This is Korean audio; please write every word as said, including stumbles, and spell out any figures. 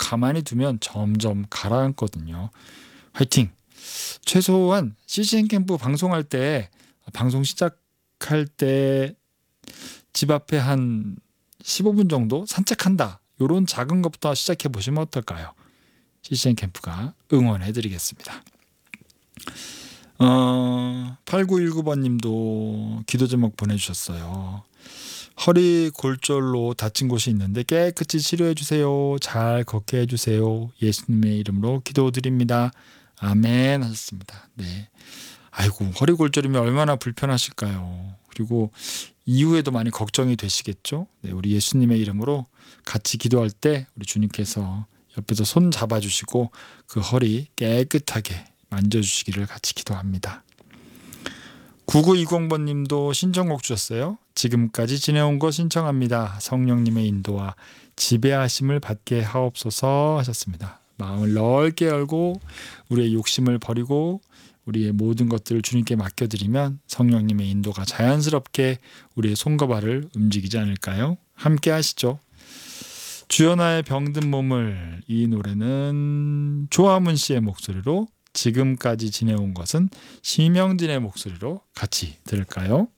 가만히 두면 점점 가라앉거든요. 화이팅! 최소한 씨씨엔 캠프 방송할 때 방송 시작할 때 집 앞에 한 십오 분 정도 산책한다. 이런 작은 것부터 시작해 보시면 어떨까요? 씨씨엔 캠프가 응원해 드리겠습니다. 어, 팔구일구 번님도 기도 제목 보내주셨어요. 허리 골절로 다친 곳이 있는데 깨끗이 치료해 주세요. 잘 걷게 해주세요. 예수님의 이름으로 기도드립니다. 아멘 하셨습니다. 네. 아이고, 허리 골절이면 얼마나 불편하실까요? 그리고 이후에도 많이 걱정이 되시겠죠? 네, 우리 예수님의 이름으로 같이 기도할 때 우리 주님께서 옆에서 손 잡아주시고 그 허리 깨끗하게 만져주시기를 같이 기도합니다. 구구이공 번님도 신청곡 주셨어요. 지금까지 지내온 거 신청합니다. 성령님의 인도와 지배하심을 받게 하옵소서 하셨습니다. 마음을 넓게 열고 우리의 욕심을 버리고 우리의 모든 것들을 주님께 맡겨드리면 성령님의 인도가 자연스럽게 우리의 손과 발을 움직이지 않을까요? 함께 하시죠. 주여 나의 병든 몸을, 이 노래는 조화문 씨의 목소리로, 지금까지 지내온 것은 심영진의 목소리로 같이 들을까요?